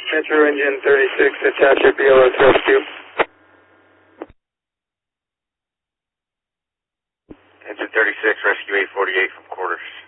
Metro Engine 36, attach your BLS rescue. Engine 36, rescue 848 from quarters.